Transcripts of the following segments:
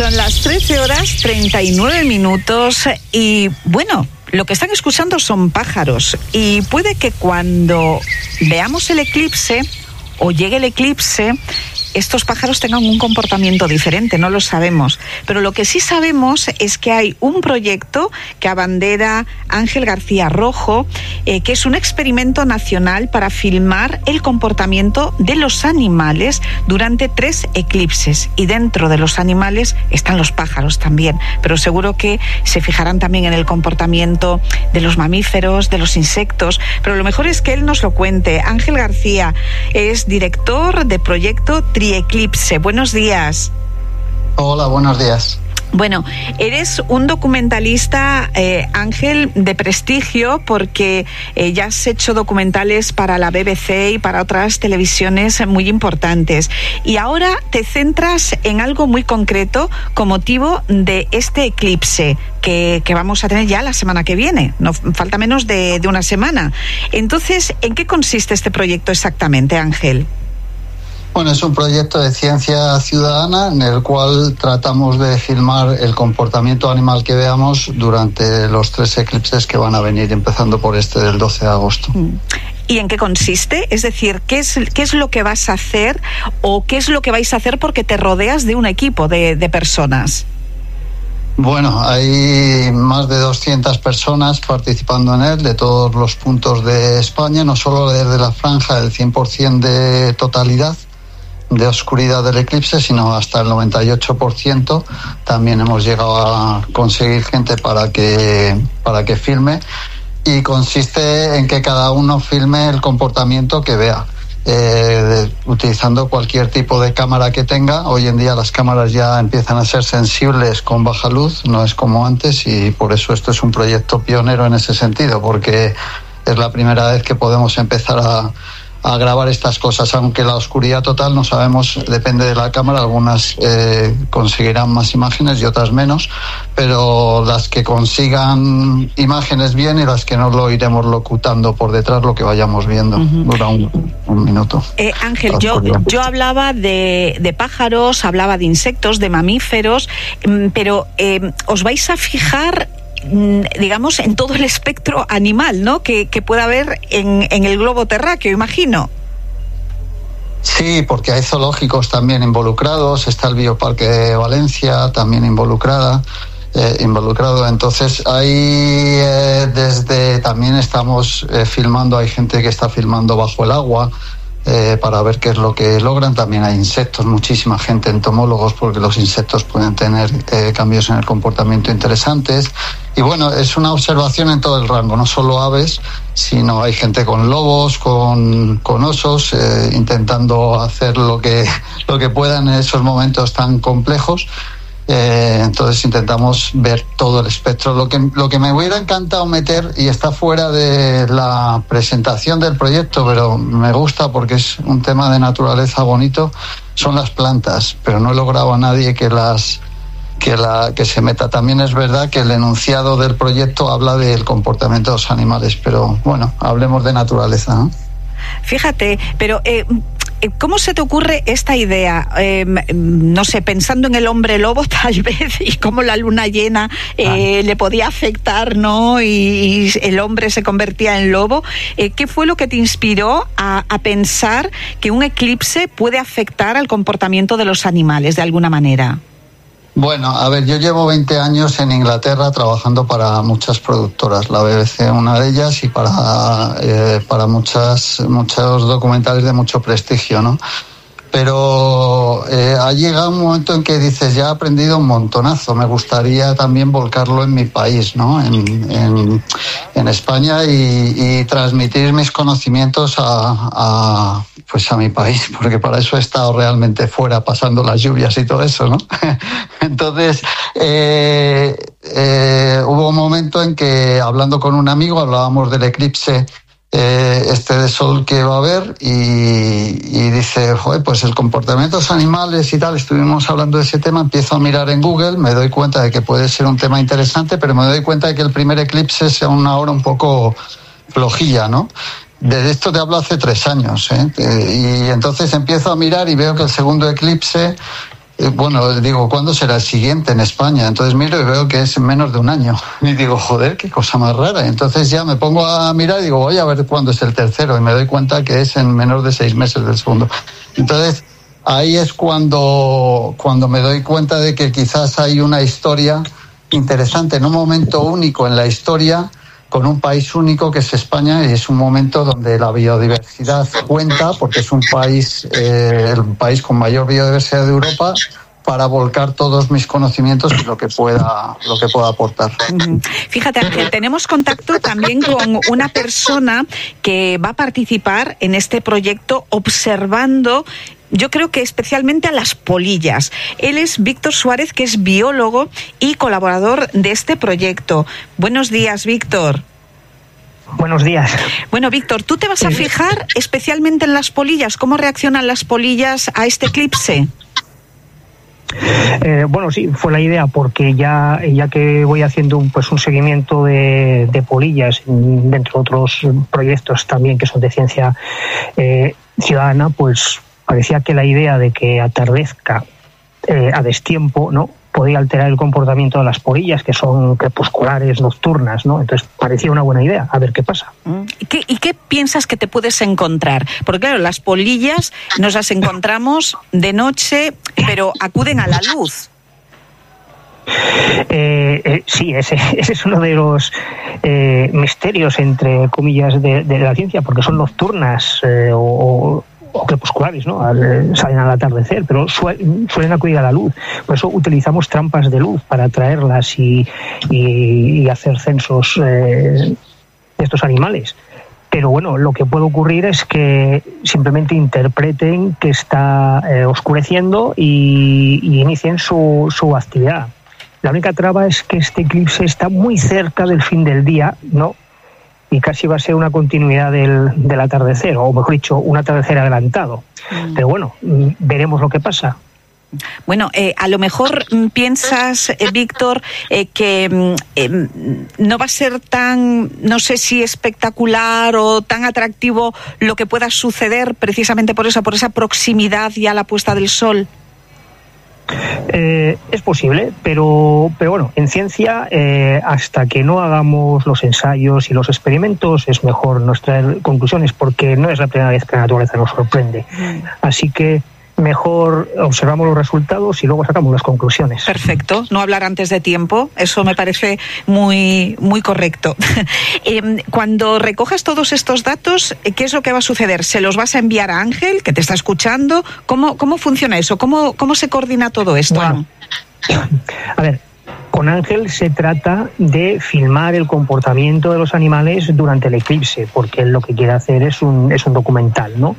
Son las 13:39 y bueno, lo que están escuchando son pájaros y puede que cuando veamos el eclipse o llegue el eclipse, estos pájaros tengan un comportamiento diferente, no lo sabemos. Pero lo que sí sabemos es que hay un proyecto que abandera Ángel García Rojo, que es un experimento nacional para filmar el comportamiento de los animales durante 3 eclipses. Y dentro de los animales están los pájaros también, pero seguro que se fijarán también en el comportamiento de los mamíferos, de los insectos. Pero lo mejor es que él nos lo cuente. Ángel García es director de proyecto Trieclipse. Buenos días. Hola, buenos días. Bueno, eres un documentalista, Ángel, de prestigio, porque ya has hecho documentales para la BBC y para otras televisiones muy importantes. Y ahora te centras en algo muy concreto con motivo de este eclipse que vamos a tener ya la semana que viene. No falta menos de una semana. Entonces, ¿en qué consiste este proyecto exactamente, Ángel? Bueno, es un proyecto de ciencia ciudadana en el cual tratamos de filmar el comportamiento animal que veamos durante los 3 eclipses que van a venir, empezando por este del 12 de agosto. ¿Y en qué consiste? Es decir, ¿qué es lo que vas a hacer o qué es lo que vais a hacer porque te rodeas de un equipo de personas? Bueno, hay más de 200 personas participando en él, de todos los puntos de España, no solo desde la franja del 100% de totalidad de oscuridad del eclipse, sino hasta el 98%. También hemos llegado a conseguir gente para que filme, y consiste en que cada uno filme el comportamiento que vea, utilizando cualquier tipo de cámara que tenga. Hoy en día las cámaras ya empiezan a ser sensibles con baja luz, no es como antes, y por eso esto es un proyecto pionero en ese sentido, porque es la primera vez que podemos empezar a grabar estas cosas, aunque la oscuridad total no sabemos, depende de la cámara. Algunas conseguirán más imágenes y otras menos, pero las que consigan imágenes bien y las que no lo iremos locutando por detrás lo que vayamos viendo. Dura un minuto. Ángel, yo hablaba de pájaros, hablaba de insectos, de mamíferos, pero os vais a fijar, digamos, en todo el espectro animal, ¿no?, que pueda haber en el globo terráqueo, imagino. Sí, porque hay zoológicos también involucrados, está el Bioparque de Valencia también involucrado. Entonces hay también estamos filmando, hay gente que está filmando bajo el agua, para ver qué es lo que logran. También hay insectos, muchísima gente, entomólogos, porque los insectos pueden tener cambios en el comportamiento interesantes. Y bueno, es una observación en todo el rango, no solo aves, sino hay gente con lobos, con osos, intentando hacer lo que puedan en esos momentos tan complejos. Entonces intentamos ver todo el espectro. Lo que me hubiera encantado meter, y está fuera de la presentación del proyecto, pero me gusta porque es un tema de naturaleza bonito, son las plantas, pero no he logrado a nadie que se meta. También es verdad que el enunciado del proyecto habla del comportamiento de los animales, pero bueno, hablemos de naturaleza, ¿no? Fíjate, pero ¿cómo se te ocurre esta idea? No sé, pensando en el hombre lobo tal vez, y cómo la luna llena le podía afectar, ¿no? Y el hombre se convertía en lobo. ¿Qué fue lo que te inspiró a pensar que un eclipse puede afectar al comportamiento de los animales de alguna manera? Bueno, a ver, yo llevo 20 años en Inglaterra trabajando para muchas productoras, la BBC una de ellas, y para muchos documentales de mucho prestigio, ¿no? Pero ha llegado un momento en que dices, ya he aprendido un montonazo, me gustaría también volcarlo en mi país, ¿no? En España, y transmitir mis conocimientos a mi país, porque para eso he estado realmente fuera, pasando las lluvias y todo eso, ¿no? Entonces, hubo un momento en que, hablando con un amigo, hablábamos del eclipse de sol que va a haber, y dice, joder, pues el comportamiento de los animales y tal, estuvimos hablando de ese tema, empiezo a mirar en Google, me doy cuenta de que puede ser un tema interesante, pero me doy cuenta de que el primer eclipse sea una hora un poco flojilla, ¿no? De esto te hablo hace 3 años, y entonces empiezo a mirar y veo que el segundo eclipse bueno, digo, ¿cuándo será el siguiente en España? Entonces miro y veo que es en menos de un año. Y digo, joder, qué cosa más rara. Entonces ya me pongo a mirar y digo, voy a ver cuándo es el tercero. Y me doy cuenta que es en menos de 6 meses del segundo. Entonces ahí es cuando me doy cuenta de que quizás hay una historia interesante, en un momento único en la historia, con un país único que es España, y es un momento donde la biodiversidad cuenta, porque es un país, el país con mayor biodiversidad de Europa, para volcar todos mis conocimientos y lo que pueda aportar. Fíjate, Ángel, tenemos contacto también con una persona que va a participar en este proyecto observando, yo creo que especialmente a las polillas. Él es Víctor Suárez, que es biólogo y colaborador de este proyecto. Buenos días, Víctor. Buenos días. Bueno, Víctor, tú te vas a fijar especialmente en las polillas. ¿Cómo reaccionan las polillas a este eclipse? Bueno, sí, fue la idea, porque ya que voy haciendo un seguimiento de polillas dentro de otros proyectos también que son de ciencia ciudadana, pues parecía que la idea de que atardezca a destiempo, ¿no?, podía alterar el comportamiento de las polillas, que son crepusculares, nocturnas, ¿no? Entonces parecía una buena idea, a ver qué pasa. ¿Y qué piensas que te puedes encontrar? Porque claro, las polillas nos las encontramos de noche, pero acuden a la luz. Sí, ese es uno de los misterios, entre comillas, de la ciencia, porque son nocturnas o crepusculares, ¿no? Salen al atardecer, pero suelen acudir a la luz. Por eso utilizamos trampas de luz para atraerlas y hacer censos de estos animales. Pero bueno, lo que puede ocurrir es que simplemente interpreten que está oscureciendo y inicien su actividad. La única traba es que este eclipse está muy cerca del fin del día, ¿no?, y casi va a ser una continuidad del atardecer, o mejor dicho, un atardecer adelantado. Pero bueno, veremos lo que pasa. Bueno, a lo mejor piensas, Víctor, que no va a ser tan, no sé si espectacular o tan atractivo lo que pueda suceder precisamente por esa proximidad ya a la puesta del sol. Es posible, pero bueno, en ciencia, hasta que no hagamos los ensayos y los experimentos, es mejor no extraer conclusiones, porque no es la primera vez que la naturaleza nos sorprende. Así que mejor observamos los resultados y luego sacamos las conclusiones. Perfecto, no hablar antes de tiempo, eso me parece muy, muy correcto. Cuando recojas todos estos datos, ¿qué es lo que va a suceder? ¿Se los vas a enviar a Ángel, que te está escuchando? ¿Cómo funciona eso? ¿Cómo se coordina todo esto? Bueno, a ver, con Ángel se trata de filmar el comportamiento de los animales durante el eclipse, porque él lo que quiere hacer es un documental, ¿no?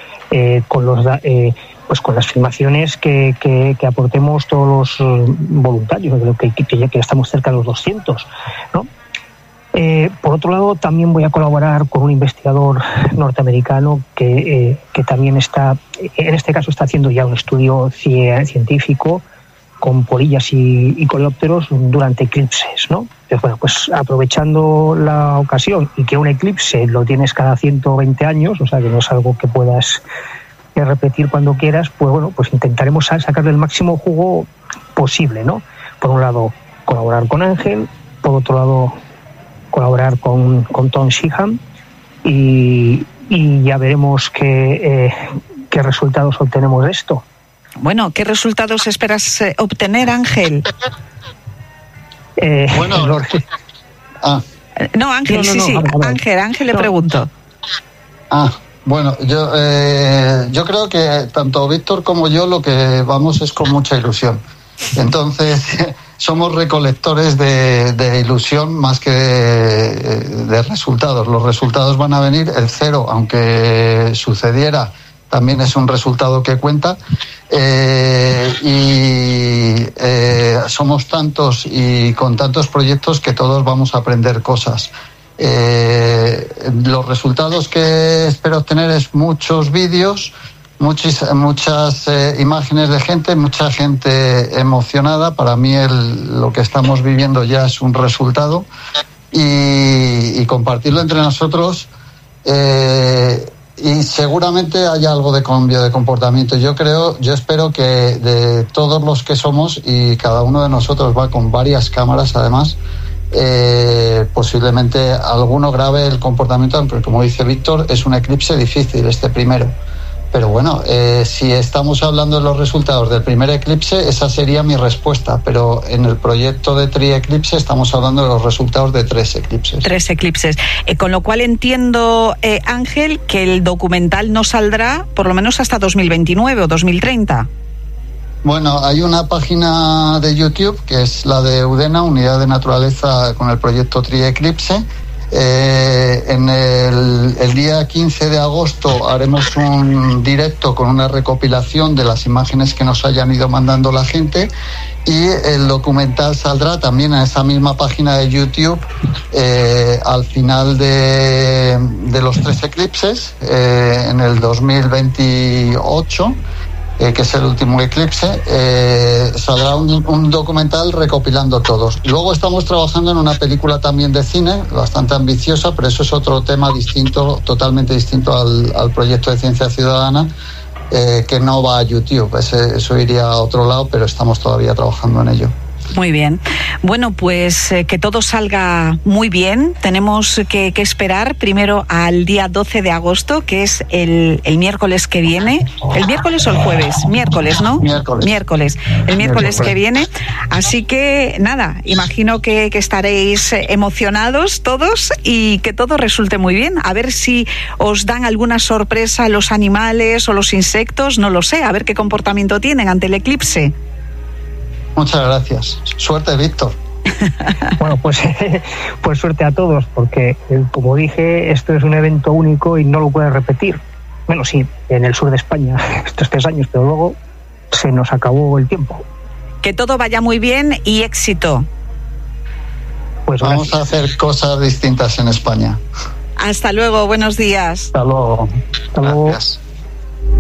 Con las filmaciones que aportemos todos los voluntarios, creo que ya estamos cerca de los 200, ¿no? Por otro lado, también voy a colaborar con un investigador norteamericano que también en este caso está haciendo ya un estudio científico con polillas y coleópteros durante eclipses, ¿no? Entonces, bueno, pues aprovechando la ocasión y que un eclipse lo tienes cada 120 años, o sea que no es algo que puedas repetir cuando quieras, pues bueno, pues intentaremos sacarle el máximo jugo posible, ¿no? Por un lado, colaborar con Ángel, por otro lado, colaborar con Tom Sheehan y ya veremos qué resultados obtenemos de esto. Bueno, ¿qué resultados esperas obtener, Ángel? Bueno, no, Ángel, sí, Ángel le pregunto. Bueno, yo creo que tanto Víctor como yo lo que vamos es con mucha ilusión. Entonces, somos recolectores de ilusión más que de resultados. Los resultados van a venir, el cero, aunque sucediera, también es un resultado que cuenta. Somos tantos y con tantos proyectos que todos vamos a aprender cosas. Los resultados que espero obtener es muchos vídeos, muchas imágenes de gente, mucha gente emocionada. Para mí lo que estamos viviendo ya es un resultado y compartirlo entre nosotros y seguramente haya algo de cambio de comportamiento. Yo espero que de todos los que somos, y cada uno de nosotros va con varias cámaras además, posiblemente alguno grave el comportamiento, aunque como dice Víctor, es un eclipse difícil este primero. Pero bueno, si estamos hablando de los resultados del primer eclipse, esa sería mi respuesta. Pero en el proyecto de Tri-Eclipse estamos hablando de los resultados de 3 eclipses. 3 eclipses. Con lo cual entiendo, Ángel, que el documental no saldrá por lo menos hasta 2029 o 2030. Bueno, hay una página de YouTube que es la de UDENA, Unidad de Naturaleza, con el proyecto Tri-Eclipse. En el día 15 de agosto haremos un directo con una recopilación de las imágenes que nos hayan ido mandando la gente, y el documental saldrá también en esa misma página de YouTube al final de los 3 eclipses, en el 2028, que es el último eclipse. Saldrá un documental recopilando todos. Luego estamos trabajando en una película también de cine, bastante ambiciosa, pero eso es otro tema distinto, totalmente distinto al proyecto de Ciencia Ciudadana, que no va a YouTube. Eso iría a otro lado, pero estamos todavía trabajando en ello. Muy bien. Bueno, pues que todo salga muy bien. Tenemos que esperar primero al día 12 de agosto, que es el miércoles que viene. ¿El miércoles o el jueves? Miércoles, ¿no? Miércoles. El miércoles que viene. Así que, nada, imagino que estaréis emocionados todos y que todo resulte muy bien. A ver si os dan alguna sorpresa los animales o los insectos, no lo sé. A ver qué comportamiento tienen ante el eclipse. Muchas gracias. Suerte, Víctor. Bueno, pues suerte a todos, porque como dije, esto es un evento único y no lo puedes repetir. Bueno, sí, en el sur de España estos 3 años, pero luego se nos acabó el tiempo. Que todo vaya muy bien y éxito. Pues vamos a hacer cosas distintas en España. Hasta luego, buenos días. Hasta luego. Hasta luego. Gracias.